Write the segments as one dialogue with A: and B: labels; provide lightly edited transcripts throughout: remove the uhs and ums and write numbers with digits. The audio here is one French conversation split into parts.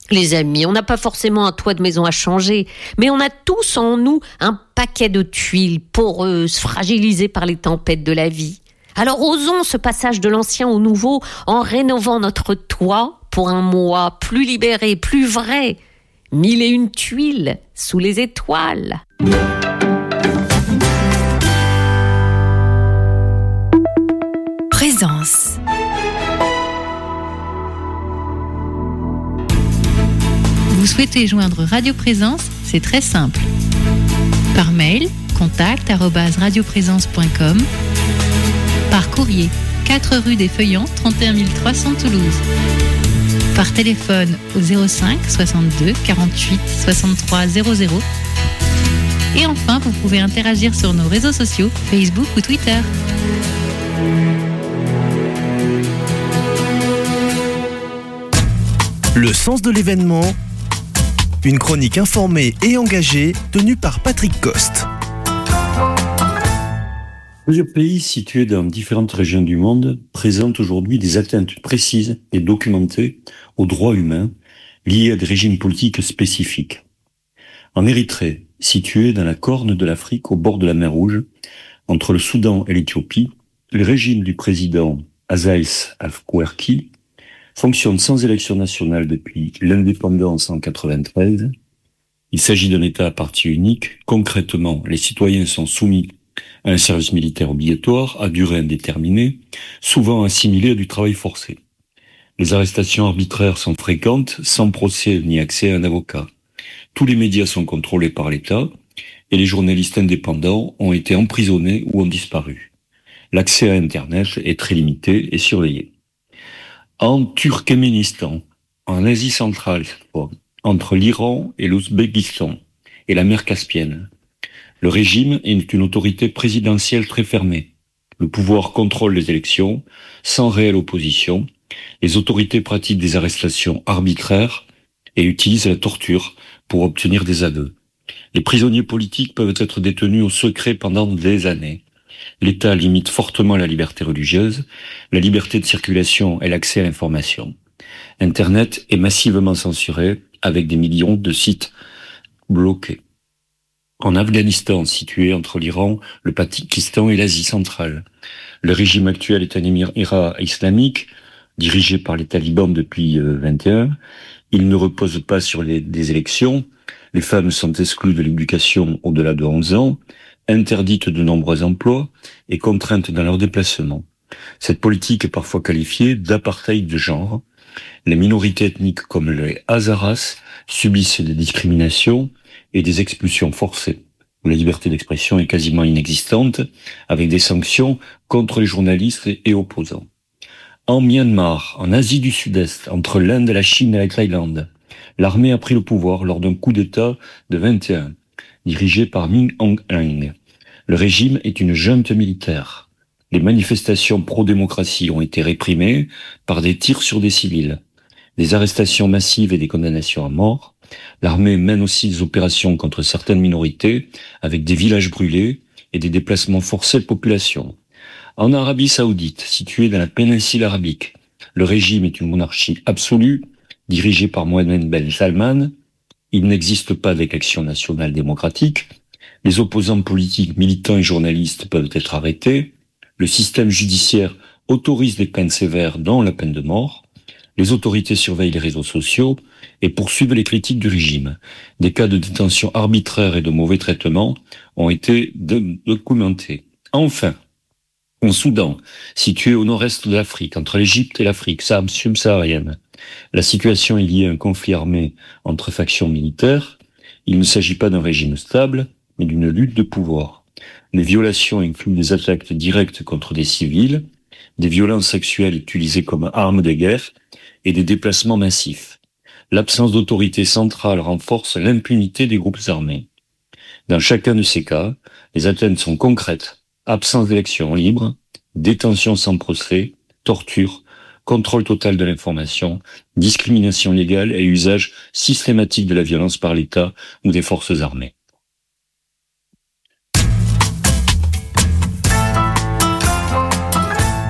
A: Les amis, on n'a pas forcément un toit de maison à changer, mais on a tous en nous un paquet de tuiles poreuses, fragilisées par les tempêtes de la vie. Alors osons ce passage de l'ancien au nouveau en rénovant notre toit pour un moi plus libéré, plus vrai. 1001 tuiles sous les étoiles.
B: Présence. Vous souhaitez joindre Radio Présence? C'est très simple. Par mail, contact@radioprésence.com. Par courrier, 4 rue des Feuillants, 31 300 Toulouse. Par téléphone au 05 62 48 63 00. Et enfin, vous pouvez interagir sur nos réseaux sociaux, Facebook ou Twitter.
C: Le sens de l'événement, une chronique informée et engagée tenue par Patrick Coste.
D: Plusieurs pays situés dans différentes régions du monde présentent aujourd'hui des atteintes précises et documentées aux droits humains liés à des régimes politiques spécifiques. En Érythrée, située dans la corne de l'Afrique au bord de la mer Rouge, entre le Soudan et l'Éthiopie, le régime du président Isaias Afwerki fonctionne sans élection nationale depuis l'indépendance en 1993. Il s'agit d'un État à parti unique. Concrètement, les citoyens sont soumis à un service militaire obligatoire à durée indéterminée, souvent assimilé à du travail forcé. Les arrestations arbitraires sont fréquentes, sans procès ni accès à un avocat. Tous les médias sont contrôlés par l'État et les journalistes indépendants ont été emprisonnés ou ont disparu. L'accès à Internet est très limité et surveillé. En Turkménistan, en Asie centrale cette fois, entre l'Iran et l'Ouzbékistan et la mer Caspienne, le régime est une autorité présidentielle très fermée. Le pouvoir contrôle les élections, sans réelle opposition. Les autorités pratiquent des arrestations arbitraires et utilisent la torture pour obtenir des aveux. Les prisonniers politiques peuvent être détenus au secret pendant des années. L'État limite fortement la liberté religieuse, la liberté de circulation et l'accès à l'information. Internet est massivement censuré avec des millions de sites bloqués. En Afghanistan, situé entre l'Iran, le Pakistan et l'Asie centrale, le régime actuel est un émirat islamique dirigé par les talibans depuis 21. Il ne repose pas sur des élections. Les femmes sont exclues de l'éducation au-delà de 11 ans, interdites de nombreux emplois et contraintes dans leurs déplacements. Cette politique est parfois qualifiée d'apartheid de genre. Les minorités ethniques comme les Hazaras subissent des discriminations et des expulsions forcées. La liberté d'expression est quasiment inexistante, avec des sanctions contre les journalistes et opposants. En Myanmar, en Asie du Sud-Est, entre l'Inde, la Chine et la Thaïlande, l'armée a pris le pouvoir lors d'un coup d'État de 21, dirigé par Min Aung Hlaing. Le régime est une junte militaire. Les manifestations pro-démocratie ont été réprimées par des tirs sur des civils, des arrestations massives et des condamnations à mort. L'armée mène aussi des opérations contre certaines minorités, avec des villages brûlés et des déplacements forcés de population. En Arabie Saoudite, située dans la péninsule arabique, le régime est une monarchie absolue, dirigée par Mohammed Ben Salman. Il n'existe pas d'élection nationale démocratique. Les opposants politiques, militants et journalistes peuvent être arrêtés. Le système judiciaire autorise des peines sévères, dont la peine de mort. Les autorités surveillent les réseaux sociaux et poursuivent les critiques du régime. Des cas de détention arbitraire et de mauvais traitement ont été documentés. Enfin, au Soudan, situé au nord-est de l'Afrique, entre l'Égypte et l'Afrique subsaharienne, la situation est liée à un conflit armé entre factions militaires. Il ne s'agit pas d'un régime stable, mais d'une lutte de pouvoir. Les violations incluent des attaques directes contre des civils, des violences sexuelles utilisées comme armes de guerre et des déplacements massifs. L'absence d'autorité centrale renforce l'impunité des groupes armés. Dans chacun de ces cas, les atteintes sont concrètes: absence d'élections libres, détention sans procès, torture, contrôle total de l'information, discrimination légale et usage systématique de la violence par l'État ou des forces armées.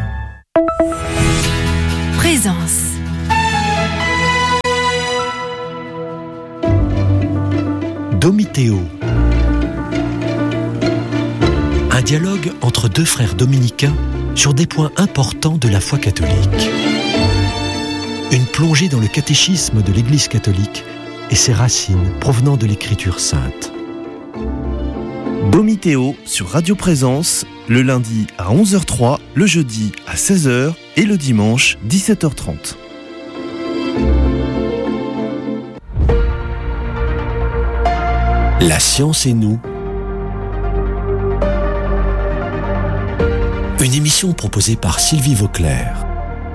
B: Présence.
E: Domitéo. Un dialogue entre deux frères dominicains sur des points importants de la foi catholique. Une plongée dans le catéchisme de l'Église catholique et ses racines provenant de l'Écriture sainte.
C: Domitéo sur Radio Présence, le lundi à 11h03, le jeudi à 16h et le dimanche 17h30.
E: La science et nous. Une émission proposée par Sylvie Vauclair.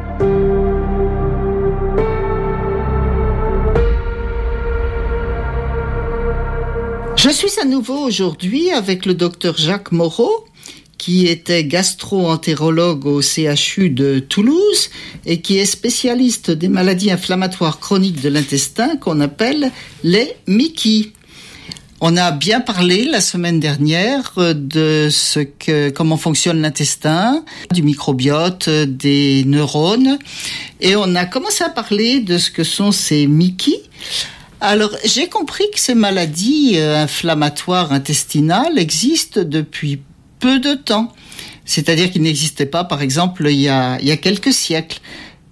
F: Je suis à nouveau aujourd'hui avec le docteur Jacques Moreau, qui était gastro-entérologue au CHU de Toulouse et qui est spécialiste des maladies inflammatoires chroniques de l'intestin qu'on appelle les MICI. On a bien parlé la semaine dernière de comment fonctionne l'intestin, du microbiote, des neurones, et on a commencé à parler de ce que sont ces MICI. Alors, j'ai compris que ces maladies inflammatoires intestinales existent depuis peu de temps. C'est-à-dire qu'ils n'existaient pas, par exemple, il y a quelques siècles.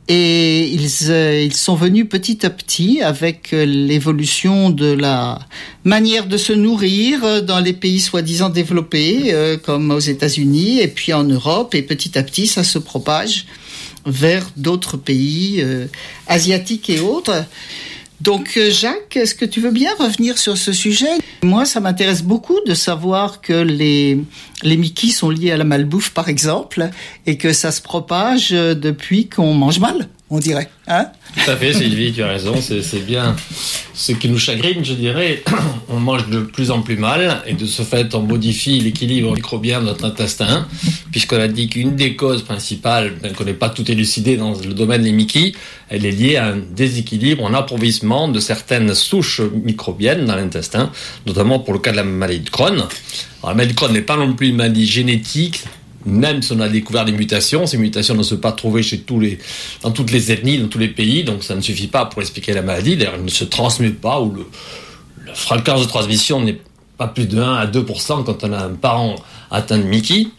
F: Et ils sont venus petit à petit avec l'évolution de la manière de se nourrir dans les pays soi-disant développés, comme aux États-Unis et puis en Europe. Et petit à petit, ça se propage vers d'autres pays asiatiques et autres. Donc Jacques, est-ce que tu veux bien revenir sur ce sujet ? Moi, ça m'intéresse beaucoup de savoir que les MICI sont liés à la malbouffe, par exemple, et que ça se propage depuis qu'on mange mal, on dirait. Hein ?
G: Tout à fait, Sylvie, tu as raison, c'est bien ce qui nous chagrine, je dirais. On mange de plus en plus mal, et de ce fait, on modifie l'équilibre microbien de notre intestin, puisqu'on a dit qu'une des causes principales, bien qu'on n'ait pas tout élucidé dans le domaine des MICI, elle est liée à un déséquilibre en appauvrissement de certaines souches microbiennes dans l'intestin, notamment pour le cas de la maladie de Crohn. Alors, la maladie de Crohn n'est pas non plus une maladie génétique, même si on a découvert des mutations. Ces mutations ne se sont pas trouvées dans toutes les ethnies, dans tous les pays, donc ça ne suffit pas pour expliquer la maladie. D'ailleurs, elle ne se transmet pas, ou la fréquence de transmission n'est pas plus de 1 à 2% quand on a un parent atteint de MICI.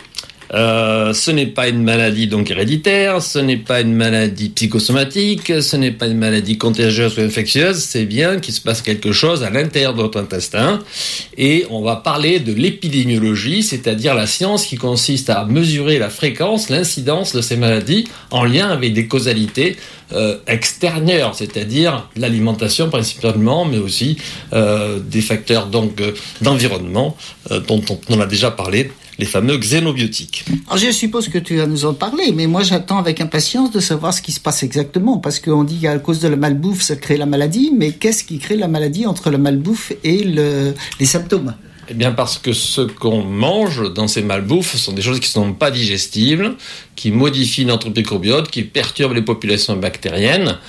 G: Ce n'est pas une maladie donc héréditaire, ce n'est pas une maladie psychosomatique, ce n'est pas une maladie contagieuse ou infectieuse, c'est bien qu'il se passe quelque chose à l'intérieur de notre intestin. Et on va parler de l'épidémiologie, c'est-à-dire la science qui consiste à mesurer la fréquence, l'incidence de ces maladies en lien avec des causalités extérieures, c'est-à-dire l'alimentation principalement, mais aussi des facteurs donc d'environnement dont on a déjà parlé, les fameux xénobiotiques.
F: Alors je suppose que tu vas nous en parler, mais moi j'attends avec impatience de savoir ce qui se passe exactement, parce qu'on dit qu'à cause de la malbouffe, ça crée la maladie, mais qu'est-ce qui crée la maladie entre la malbouffe et les symptômes ?
G: Eh bien parce que ce qu'on mange dans ces malbouffes sont des choses qui ne sont pas digestibles, qui modifient notre microbiote, qui perturbent les populations bactériennes,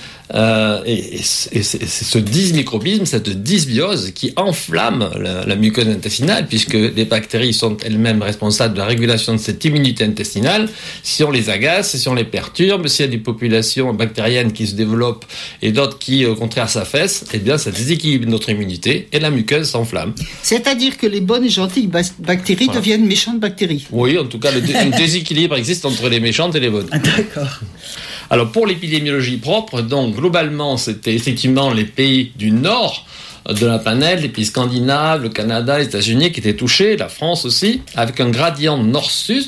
G: et c'est ce dysmicrobisme, cette dysbiose qui enflamme la muqueuse intestinale, puisque les bactéries sont elles-mêmes responsables de la régulation de cette immunité intestinale. Si on les agace, si on les perturbe, s'il y a des populations bactériennes qui se développent et d'autres qui, au contraire, s'affaissent, eh bien ça déséquilibre notre immunité et la muqueuse s'enflamme.
F: C'est-à-dire que les bonnes et gentilles bactéries deviennent méchantes bactéries.
G: Oui, en tout cas, un déséquilibre existe entre les méchantes et les bonnes.
F: D'accord.
G: Alors, pour l'épidémiologie propre, donc, globalement, c'était effectivement les pays du nord de la planète, les pays scandinaves, le Canada, les États-Unis qui étaient touchés, la France aussi, avec un gradient nord-sud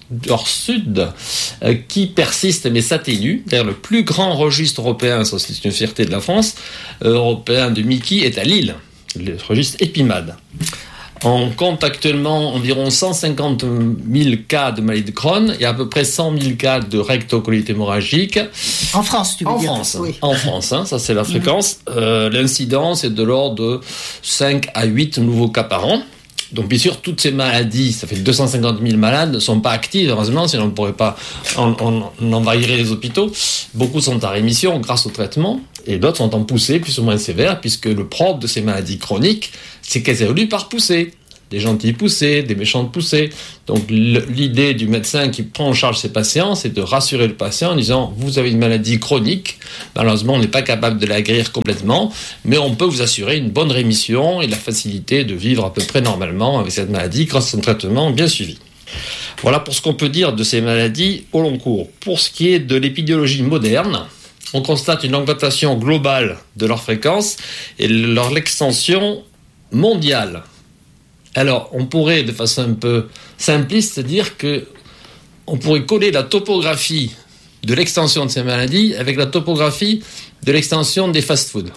G: qui persiste mais s'atténue. D'ailleurs, le plus grand registre européen, ça c'est une fierté de la France, européen de MICI, est à Lille, le registre EPIMAD. On compte actuellement environ 150 000 cas de maladie de Crohn et à peu près 100 000 cas de rectocolite hémorragique.
F: En France, tu veux dire ?
G: En France, ça c'est la fréquence. L'incidence est de l'ordre de 5 à 8 nouveaux cas par an. Donc bien sûr, toutes ces maladies, ça fait 250 000 malades, ne sont pas actives, heureusement, sinon on ne pourrait pas, on envahirait les hôpitaux. Beaucoup sont en rémission grâce au traitement, et d'autres sont en poussée plus ou moins sévère, puisque le propre de ces maladies chroniques, c'est qu'elles évoluent par poussée. des gentilles poussées, des méchantes poussées. Donc l'idée du médecin qui prend en charge ses patients, c'est de rassurer le patient en disant « Vous avez une maladie chronique, malheureusement on n'est pas capable de la guérir complètement, mais on peut vous assurer une bonne rémission et la facilité de vivre à peu près normalement avec cette maladie grâce à un traitement bien suivi. » Voilà pour ce qu'on peut dire de ces maladies au long cours. Pour ce qui est de l'épidémiologie moderne, on constate une augmentation globale de leur fréquence et leur extension mondiale. Alors, on pourrait, de façon un peu simpliste, dire que on pourrait coller la topographie de l'extension de ces maladies avec la topographie de l'extension des fast-foods.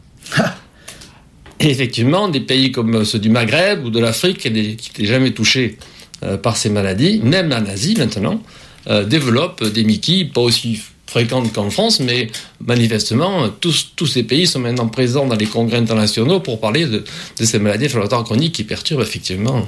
G: Et effectivement, des pays comme ceux du Maghreb ou de l'Afrique qui n'étaient jamais touchés par ces maladies, même en Asie maintenant, développent des Mickey pas aussi fréquentes qu'en France, mais manifestement, tous ces pays sont maintenant présents dans les congrès internationaux pour parler de ces maladies inflammatoires chroniques qui perturbent effectivement.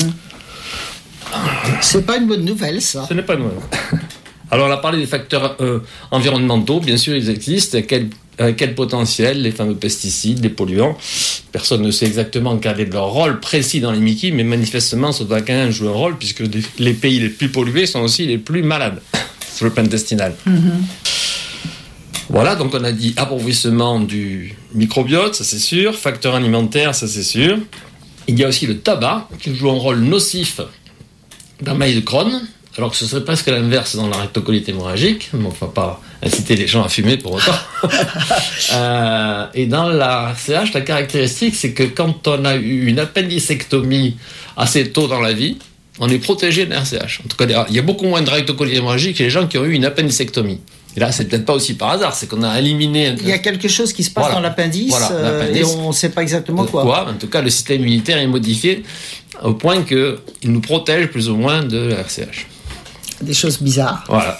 F: C'est pas une bonne nouvelle, ça.
G: Ce n'est pas une bonne nouvelle. Alors, on a parlé des facteurs environnementaux, bien sûr, ils existent. Quel potentiel, les fameux pesticides, les polluants. Personne ne sait exactement quel est leur rôle précis dans les Mickey, mais manifestement, ça doit quand même jouer un rôle, puisque les pays les plus pollués sont aussi les plus malades sur le plan intestinal. Voilà, donc on a dit appauvrissement du microbiote, ça c'est sûr, facteurs alimentaires, ça c'est sûr. Il y a aussi le tabac, qui joue un rôle nocif dans la maladie de Crohn, alors que ce serait presque l'inverse dans la rectocolite hémorragique, mais on ne va pas inciter les gens à fumer pour autant. Et dans la RCH, la caractéristique, c'est que quand on a eu une appendicectomie assez tôt dans la vie, on est protégé de la RCH. En tout cas, il y a beaucoup moins de rectocolite hémorragique que les gens qui ont eu une appendicectomie. Et là, c'est peut-être pas aussi par hasard, c'est qu'on a éliminé...
F: Il y a quelque chose qui se passe dans l'appendice, et on ne sait pas exactement quoi.
G: En tout cas, le système immunitaire est modifié au point qu'il nous protège plus ou moins de la RCH.
F: Des choses bizarres.
G: Voilà.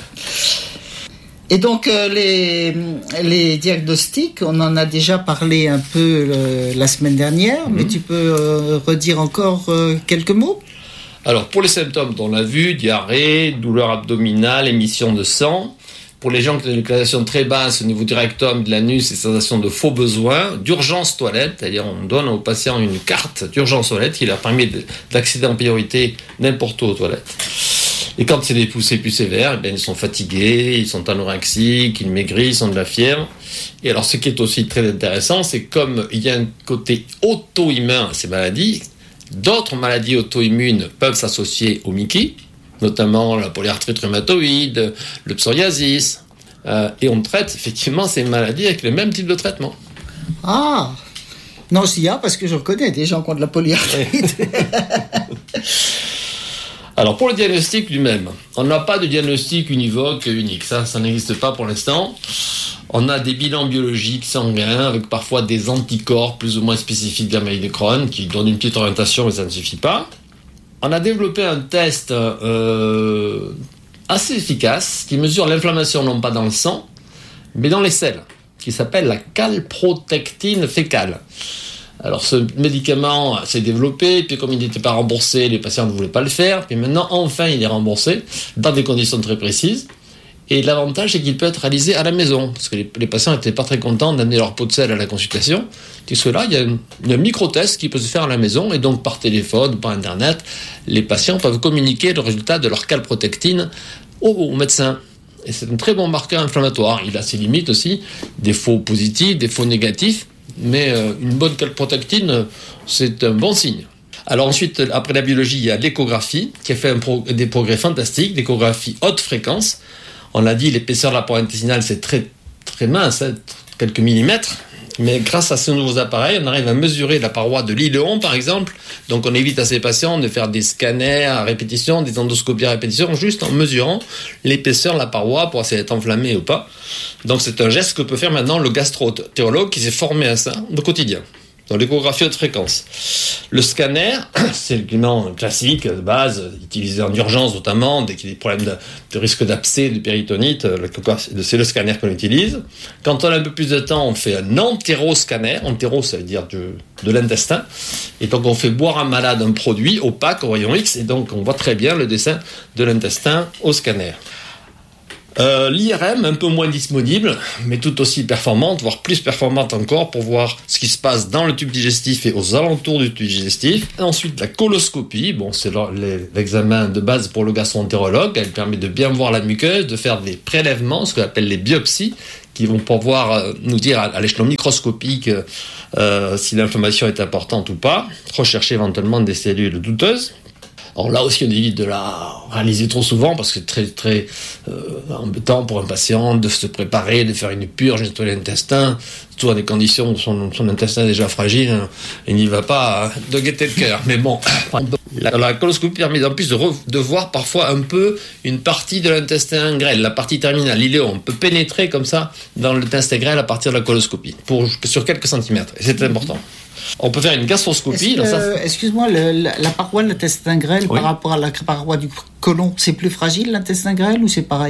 F: Et donc, les diagnostics, on en a déjà parlé un peu la semaine dernière, mais tu peux redire encore quelques mots ?
G: Alors, pour les symptômes, on l'a vu, diarrhée, douleur abdominale, émission de sang. Pour les gens qui ont une classation très basse au niveau du rectum, de l'anus et sensation de faux besoins, d'urgence toilette, c'est-à-dire on donne aux patients une carte d'urgence toilette qui leur permet d'accéder en priorité n'importe où aux toilettes. Et quand c'est des poussées plus sévères, ils sont fatigués, ils sont anorexiques, ils maigrissent, ils ont de la fièvre. Et alors, ce qui est aussi très intéressant, c'est comme il y a un côté auto-immun à ces maladies, d'autres maladies auto-immunes peuvent s'associer au Mickey, notamment la polyarthrite rhumatoïde, le psoriasis, et on traite effectivement ces maladies avec le même type de traitement.
F: Ah non, s'il y a, parce que je connais des gens qui ont de la polyarthrite.
G: Alors pour le diagnostic lui-même, on n'a pas de diagnostic univoque unique, ça n'existe pas pour l'instant. On a des bilans biologiques sanguins avec parfois des anticorps plus ou moins spécifiques de la maladie de Crohn qui donnent une petite orientation, mais ça ne suffit pas. On a développé un test assez efficace qui mesure l'inflammation non pas dans le sang, mais dans les selles, qui s'appelle la calprotectine fécale. Alors ce médicament s'est développé, puis comme il n'était pas remboursé, les patients ne voulaient pas le faire, puis maintenant enfin il est remboursé dans des conditions très précises. Et l'avantage, c'est qu'il peut être réalisé à la maison, parce que les patients n'étaient pas très contents d'amener leur pot de sel à la consultation. Puisque là, il y a un micro-test qui peut se faire à la maison, et donc par téléphone, par Internet, les patients peuvent communiquer le résultat de leur calprotectine au médecin. Et c'est un très bon marqueur inflammatoire. Il a ses limites aussi, des faux positifs, des faux négatifs, mais une bonne calprotectine, c'est un bon signe. Alors ensuite, après la biologie, il y a l'échographie, qui a fait des progrès fantastiques, l'échographie haute fréquence. On l'a dit, l'épaisseur de la paroi intestinale, c'est très, très mince, quelques millimètres. Mais grâce à ces nouveaux appareils, on arrive à mesurer la paroi de l'iléon, par exemple. Donc on évite à ces patients de faire des scanners à répétition, des endoscopies à répétition, juste en mesurant l'épaisseur de la paroi pour essayer d'être enflammée ou pas. Donc c'est un geste que peut faire maintenant le gastro-entérologue qui s'est formé à ça au quotidien. Donc l'échographie haute fréquence. Le scanner, c'est le client classique de base, utilisé en urgence notamment, dès qu'il y a des problèmes de risque d'abcès, de péritonite, c'est le scanner qu'on utilise. Quand on a un peu plus de temps, on fait un entéroscanner. Entéro, ça veut dire de l'intestin. Et donc on fait boire à un malade un produit opaque au rayon X, et donc on voit très bien le dessin de l'intestin au scanner. L'IRM, un peu moins disponible, mais tout aussi performante, voire plus performante encore, pour voir ce qui se passe dans le tube digestif et aux alentours du tube digestif. Et ensuite, la coloscopie, c'est l'examen de base pour le gastro-entérologue. Elle permet de bien voir la muqueuse, de faire des prélèvements, ce qu'on appelle les biopsies, qui vont pouvoir nous dire à l'échelon microscopique si l'inflammation est importante ou pas, rechercher éventuellement des cellules douteuses. Alors là aussi, on évite de la réaliser trop souvent parce que c'est très, très embêtant pour un patient de se préparer, de faire une purge, nettoyer l'intestin, surtout dans des conditions où son intestin est déjà fragile, il n'y va pas de gaieté de cœur. Mais bon, la coloscopie permet en plus de voir parfois un peu une partie de l'intestin grêle, la partie terminale, l'iléon. On peut pénétrer comme ça dans l'intestin grêle à partir de la coloscopie, sur quelques centimètres. Et c'est important. On peut faire une gastroscopie.
F: Excuse-moi, la paroi de l'intestin grêle par rapport à la paroi du côlon, c'est plus fragile l'intestin grêle ou c'est pareil ?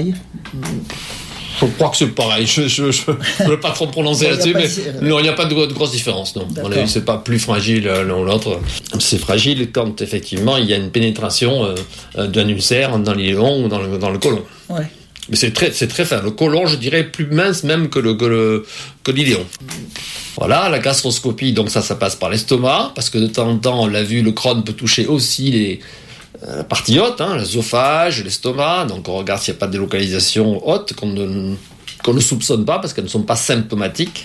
G: Je crois que c'est pareil. Je ne veux pas trop me prononcer là-dessus, mais non, il n'y a pas de grosse différence. Non, c'est pas plus fragile l'un ou l'autre. C'est fragile quand effectivement il y a une pénétration d'un ulcère dans l'iléon ou dans le côlon. Ouais. Mais c'est très fin. Le côlon, je dirais, plus mince même que l'iléon. Voilà, la gastroscopie, donc ça passe par l'estomac, parce que de temps en temps, on l'a vu, le Crohn peut toucher aussi la partie haute, l'œsophage, l'estomac, donc on regarde s'il n'y a pas de délocalisation haute, qu'on ne soupçonne pas, parce qu'elles ne sont pas symptomatiques.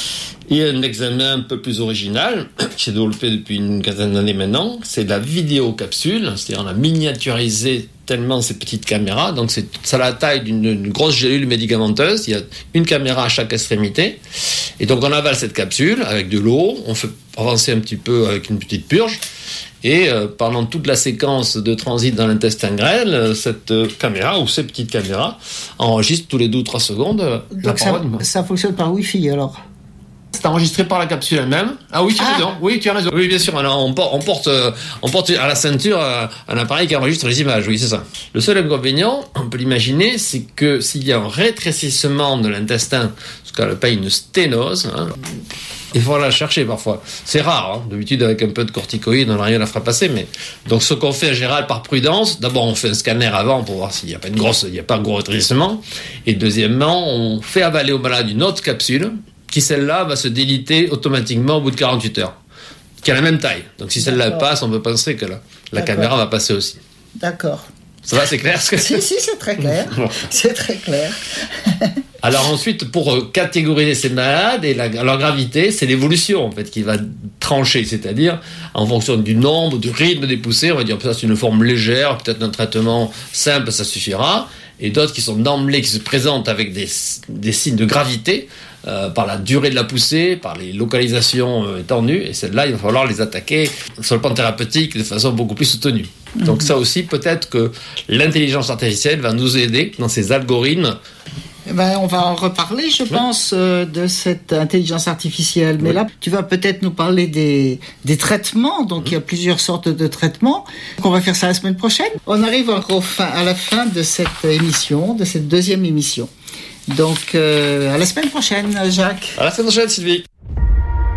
G: Et un examen un peu plus original, qui s'est développé depuis une quinzaine d'années maintenant, c'est la vidéocapsule, c'est-à-dire on a miniaturisé tellement ces petites caméras, donc ça a la taille d'une grosse gélule médicamenteuse, il y a une caméra à chaque extrémité, et donc on avale cette capsule avec de l'eau, on fait avancer un petit peu avec une petite purge, et pendant toute la séquence de transit dans l'intestin grêle, cette caméra, ou ces petites caméras, enregistrent tous les 2 ou 3 secondes la paroi.
F: Ça fonctionne par Wi-Fi alors ?
G: C'est enregistré par la capsule elle-même. Ah oui, tu as raison. Oui, tu as raison. Oui, bien sûr. Alors, on porte à la ceinture un appareil qui enregistre les images. Oui, c'est ça. Le seul inconvénient, on peut l'imaginer, c'est que s'il y a un rétrécissement de l'intestin, ce qu'on appelle une sténose, il faut la chercher parfois. C'est rare. D'habitude, avec un peu de corticoïdes, on arrive à la faire passer. Mais donc, ce qu'on fait en général par prudence, d'abord, on fait un scanner avant pour voir s'il n'y a pas un gros rétrécissement. Et deuxièmement, on fait avaler au malade une autre capsule, qui celle-là va se déliter automatiquement au bout de 48 heures, qui a la même taille. Donc si celle-là passe, on peut penser que la caméra va passer aussi.
F: D'accord.
G: Ça va, c'est clair
F: Si, c'est très clair. C'est très clair.
G: Alors ensuite, pour catégoriser ces malades et leur gravité, c'est l'évolution en fait qui va trancher, c'est-à-dire en fonction du nombre, du rythme des poussées, on va dire ça c'est une forme légère, peut-être un traitement simple, ça suffira, et d'autres qui sont d'emblée, qui se présentent avec des signes de gravité, par la durée de la poussée, par les localisations étendues, et celles-là, il va falloir les attaquer sur le plan thérapeutique de façon beaucoup plus soutenue. Donc ça aussi, peut-être que l'intelligence artificielle va nous aider dans ces algorithmes.
F: On va en reparler, je pense, de cette intelligence artificielle. Mais là, tu vas peut-être nous parler des traitements. Donc, il y a plusieurs sortes de traitements. Donc, on va faire ça la semaine prochaine. On arrive à la fin de cette émission, de cette 2e émission. Donc, à la semaine prochaine, Jacques.
G: À la semaine prochaine, Sylvie.